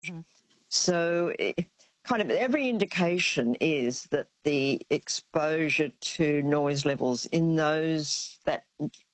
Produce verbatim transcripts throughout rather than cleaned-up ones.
Mhm. So it, kind of every indication is that the exposure to noise levels in those that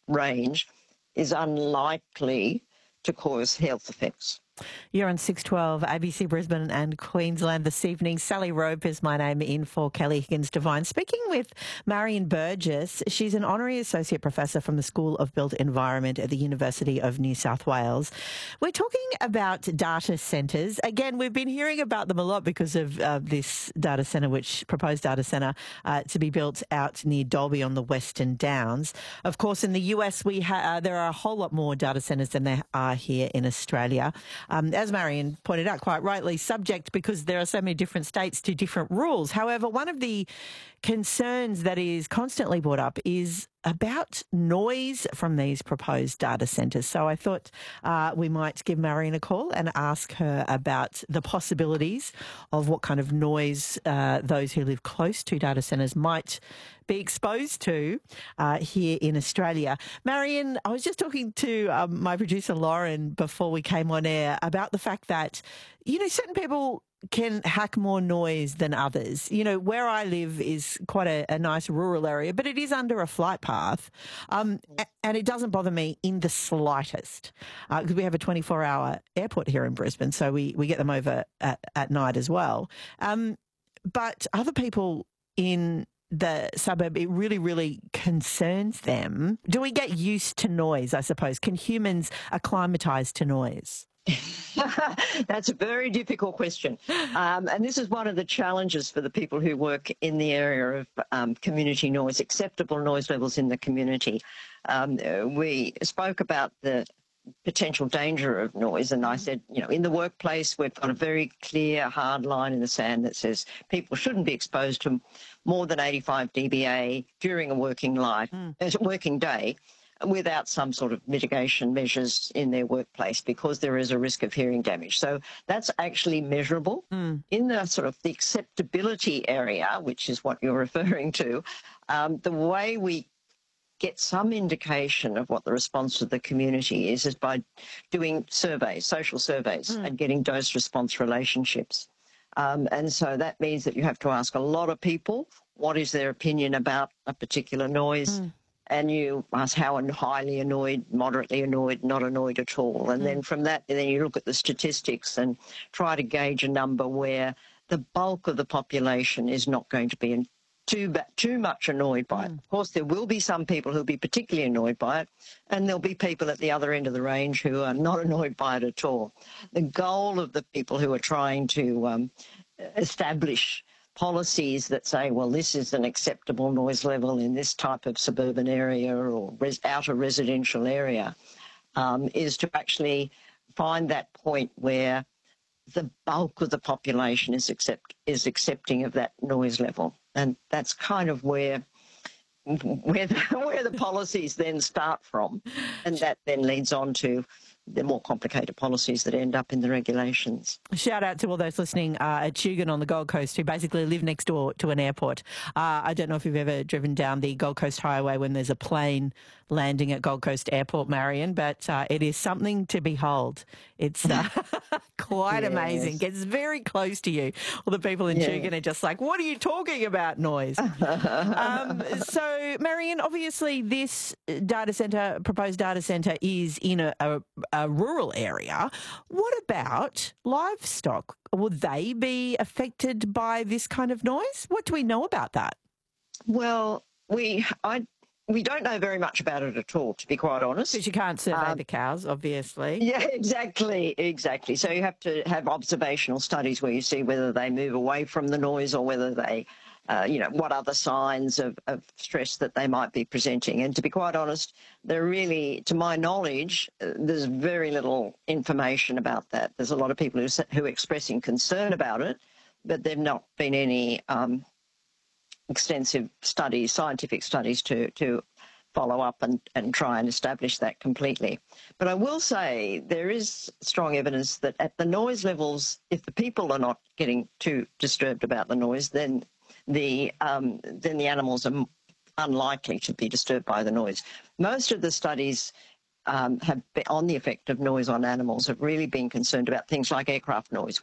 range is unlikely to cause health effects. You're on six twelve A B C Brisbane and Queensland this evening. Sally Rope is my name, in for Kelly Higgins-Devine. Speaking with Marion Burgess. She's an honorary associate professor from the School of Built Environment at the University of New South Wales. We're talking about data centres. Again, we've been hearing about them a lot because of uh, this data centre, which proposed data centre uh, to be built out near Dalby on the Western Downs. Of course, in the U S, we ha- uh, there are a whole lot more data centres than there are here in Australia. Um, as Marion pointed out, quite rightly, subject because there are so many different states to different rules. However, one of the concerns that is constantly brought up is about noise from these proposed data centres. So I thought uh, we might give Marion a call and ask her about the possibilities of what kind of noise uh, those who live close to data centres might be exposed to uh, here in Australia. Marion, I was just talking to um, my producer Lauren before we came on air about the fact that, you know, certain people can hack more noise than others. You know, where I live is quite a, a nice rural area, but it is under a flight path. Um, and it doesn't bother me in the slightest because uh, we have a twenty-four hour airport here in Brisbane, so we, we get them over at, at night as well. Um, but other people in the suburb, it really, really concerns them. Do we get used to noise, I suppose? Can humans acclimatise to noise? That's a very difficult question. Um, and this is one of the challenges for the people who work in the area of um, community noise, acceptable noise levels in the community. Um, we spoke about the potential danger of noise, and I said, you know, in the workplace, we've got a very clear, hard line in the sand that says people shouldn't be exposed to more than eighty-five D B A during a working life, mm. a working day, without some sort of mitigation measures in their workplace, because there is a risk of hearing damage. So that's actually measurable. Mm. In the sort of the acceptability area, which is what you're referring to, um, the way we get some indication of what the response of the community is is by doing surveys, social surveys, mm. and getting dose-response relationships. Um, and so that means that you have to ask a lot of people what is their opinion about a particular noise. Mm. And you ask how highly annoyed, moderately annoyed, not annoyed at all. And mm. then from that, then you look at the statistics and try to gauge a number where the bulk of the population is not going to be in too, too much annoyed by mm. it. Of course, there will be some people who will be particularly annoyed by it, and there'll be people at the other end of the range who are not annoyed by it at all. The goal of the people who are trying to um, establish policies that say, well, this is an acceptable noise level in this type of suburban area or res outer residential area, um, is to actually find that point where the bulk of the population is accept is accepting of that noise level. And that's kind of where where the, where the policies then start from. And that then leads on to the more complicated policies that end up in the regulations. Shout out to all those listening uh, at Tugun on the Gold Coast who basically live next door to an airport. Uh, I don't know if you've ever driven down the Gold Coast Highway when there's a plane landing at Gold Coast Airport, Marion, but uh, it is something to behold. It's uh, quite yes. amazing. Gets very close to you. All the people in yeah. Tugun are just like, what are you talking about, noise? um, so, Marion, obviously this data centre, proposed data centre is in a, a, a rural area. What about livestock? Will they be affected by this kind of noise? What do we know about that? Well, we I we don't know very much about it at all, to be quite honest. Because you can't survey um, the cows, obviously. Yeah, exactly, exactly. So you have to have observational studies where you see whether they move away from the noise or whether they, uh, you know, what other signs of, of stress that they might be presenting. And to be quite honest, there really, to my knowledge, uh, there's very little information about that. There's a lot of people who, who are expressing concern about it, but there have not been any um, extensive studies, scientific studies to, to follow up and, and try and establish that completely. But I will say there is strong evidence that at the noise levels, if the people are not getting too disturbed about the noise, then the um, then the animals are unlikely to be disturbed by the noise. Most of the studies um, have been on the effect of noise on animals have really been concerned about things like aircraft noise,